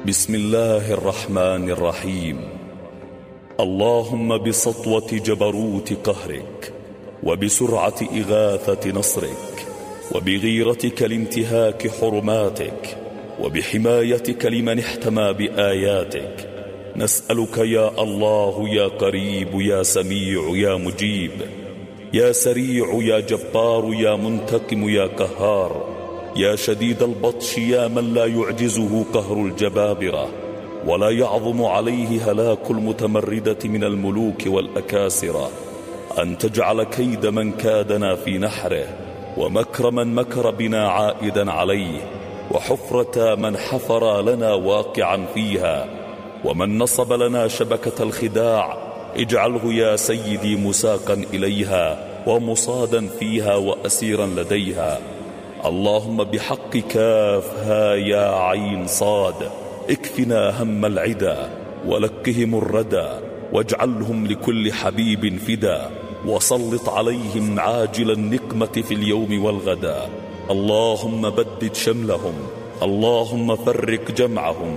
بسم الله الرحمن الرحيم. اللهم بسطوة جبروت قهرك، وبسرعة إغاثة نصرك، وبغيرتك لانتهاك حرماتك، وبحمايتك لمن احتمى بآياتك، نسألك يا الله يا قريب يا سميع يا مجيب، يا سريع يا جبار يا منتقم يا قهار، يا شديد البطش يا من لا يعجزه قهر الجبابرة ولا يعظم عليه هلاك المتمردة من الملوك والأكاسرة، أن تجعل كيد من كادنا في نحره، ومكر من مكر بنا عائدا عليه، وحفرة من حفر لنا واقعا فيها، ومن نصب لنا شبكة الخداع اجعله يا سيدي مساقا إليها ومصادا فيها وأسيرا لديها. اللهم بحق كاف ها يا عين صاد اكفنا هم العدا ولكهم الردى، واجعلهم لكل حبيب فدا، وسلط عليهم عاجل النقمة في اليوم والغدا. اللهم بدد شملهم، اللهم فرق جمعهم،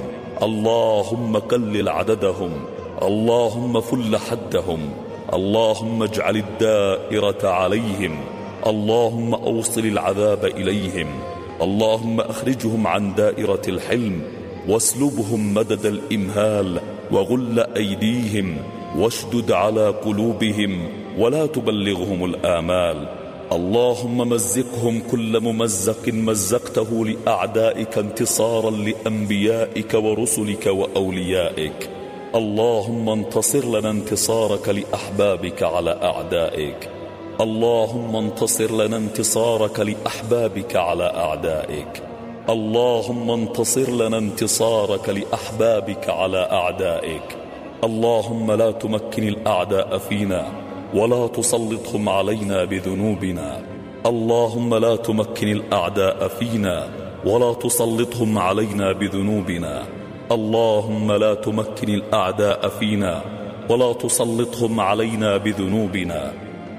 اللهم قلل عددهم، اللهم فل حدهم، اللهم اجعل الدائرة عليهم، اللهم أوصل العذاب إليهم، اللهم أخرجهم عن دائرة الحلم، واسلبهم مدد الإمهال، وغل أيديهم، واشدد على قلوبهم، ولا تبلغهم الآمال. اللهم مزقهم كل ممزق مزقته لأعدائك انتصارا لأنبيائك ورسلك وأوليائك. اللهم انتصر لنا انتصارك لأحبابك على أعدائك، اللهم انتصر لنا انتصارك لأحبابك على أعدائك، اللهم انتصر لنا انتصارك لأحبابك على أعدائك. اللهم لا تمكن الأعداء فينا ولا تسلطهم علينا بذنوبنا، اللهم لا تمكن الأعداء فينا ولا تسلطهم علينا بذنوبنا، اللهم لا تمكن الأعداء فينا ولا تسلطهم علينا بذنوبنا.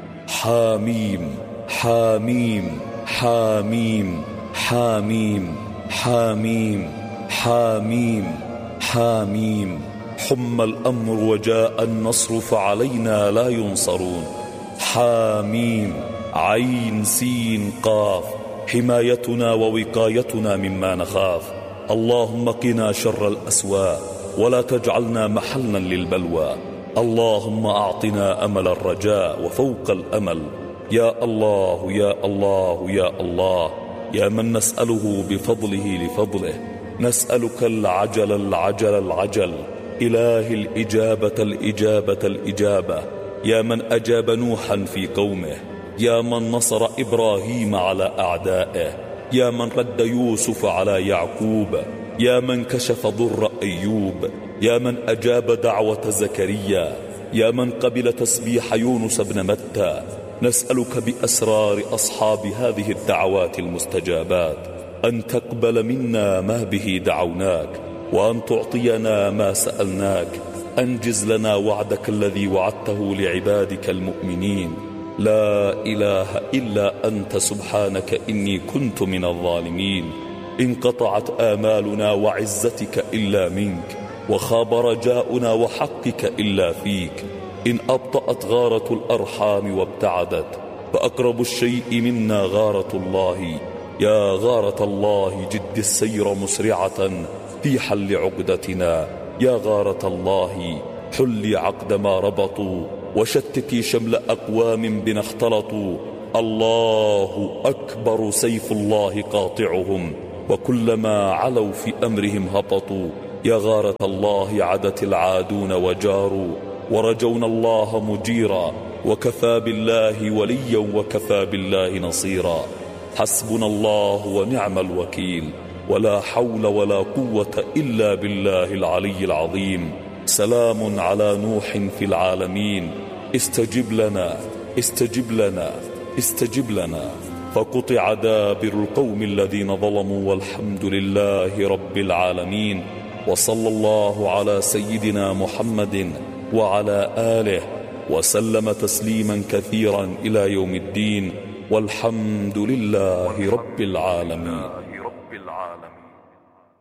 حاميم حاميم حاميم حاميم حاميم حاميم حاميم. حم الأمر وجاء النصر فعلينا لا ينصرون. حاميم عين سين قاف حمايتنا ووقايتنا مما نخاف. اللهم قنا شر الأسواء ولا تجعلنا محلا للبلوى. اللهم أعطنا أمل الرجاء وفوق الأمل. يا الله يا الله يا الله، يا من نسأله بفضله لفضله، نسألك العجل العجل العجل، إله الإجابة الإجابة الإجابة، يا من أجاب نوحا في قومه، يا من نصر إبراهيم على أعدائه، يا من رد يوسف على يعقوب، يا من كشف ضر أيوب، يا من أجاب دعوة زكريا، يا من قبل تسبيح يونس بن متى. نسألك بأسرار أصحاب هذه الدعوات المستجابات أن تقبل منا ما به دعوناك، وأن تعطينا ما سألناك. أنجز لنا وعدك الذي وعدته لعبادك المؤمنين. لا إله إلا أنت سبحانك إني كنت من الظالمين. انقطعت آمالنا وعزتك إلا منك، وخاب رجاؤنا وحقك إلا فيك. إن أبطأت غارة الأرحام وابتعدت، فأقرب الشيء منا غارة الله. يا غارة الله جد السير مسرعة في حل عقدتنا. يا غارة الله حلي عقد ما ربطوا، وشتتي شمل أقوام بنا اختلطوا. الله أكبر سيف الله قاطعهم، وكلما علوا في أمرهم هبطوا. يا غارة الله عدت العادون وجاروا، ورجونا الله مجيرا، وكفى بالله وليا وكفى بالله نصيرا. حسبنا الله ونعم الوكيل، ولا حول ولا قوة إلا بالله العلي العظيم. سلام على نوح في العالمين. استجب لنا استجب لنا استجب لنا. فقطع دابر القوم الذين ظلموا، والحمد لله رب العالمين. وصلى الله على سيدنا محمد وعلى آله وسلم تسليما كثيرا إلى يوم الدين، والحمد لله رب العالمين.